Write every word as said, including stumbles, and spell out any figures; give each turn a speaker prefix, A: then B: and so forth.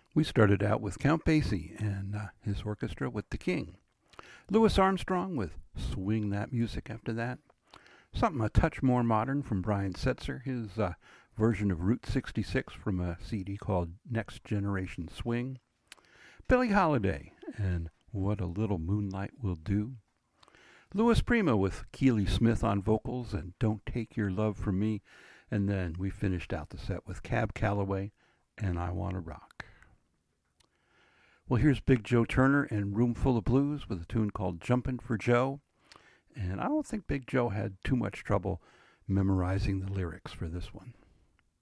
A: We started out with Count Basie and uh, his orchestra with The King. Louis Armstrong with Swing That Music after that. Something a touch more modern from Brian Setzer, his uh, version of Route sixty-six from a C D called Next Generation Swing. Billie Holiday and What a Little Moonlight Will Do. Louis Prima with Keely Smith on vocals and Don't Take Your Love From Me. And then we finished out the set with Cab Calloway and I Wanna Rock. Well, here's Big Joe Turner and Room Full of Blues with a tune called Jumpin' for Joe. And I don't think Big Joe had too much trouble memorizing the lyrics for this one.